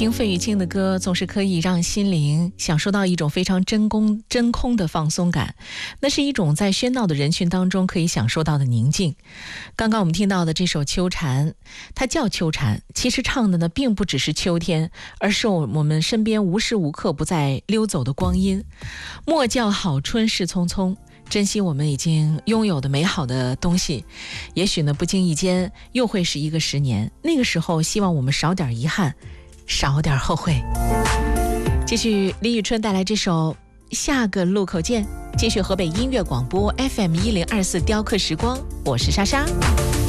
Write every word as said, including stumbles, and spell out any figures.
听费玉清的歌总是可以让心灵享受到一种非常真空真空的放松感，那是一种在喧闹的人群当中可以享受到的宁静。刚刚我们听到的这首秋蝉，它叫秋蝉，其实唱的呢并不只是秋天，而是我们身边无时无刻不在溜走的光阴。莫叫好春事匆匆，珍惜我们已经拥有的美好的东西，也许呢不经意间又会是一个十年，那个时候希望我们少点遗憾，少点后悔。继续李宇春带来这首下个路口见，继续河北音乐广播 F M 一零二四雕刻时光，我是莎莎。